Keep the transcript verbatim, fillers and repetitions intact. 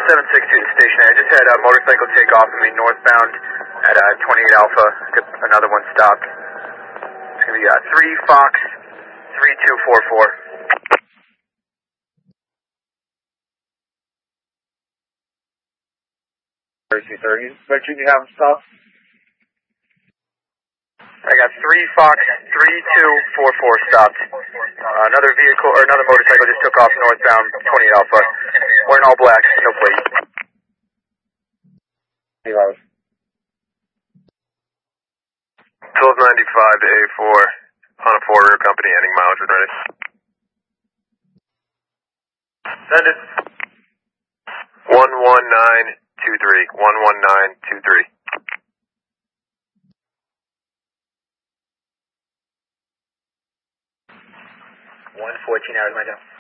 seven six two to station. I just had a motorcycle take off of me northbound at uh, twenty-eight Alpha. Another one stopped. It's going to be uh, three Fox three two four four. thirty-two thirty. Mention you have him stop. I got three Fox three two four four stopped. Uh, another vehicle or another motorcycle just took off northbound twenty Alpha. Wearing all black, no plate. twelve ninety-five to A four on a four rear company ending mileage with ready. Send it. one one nine two three. one one nine two three. one fourteen hours, my job.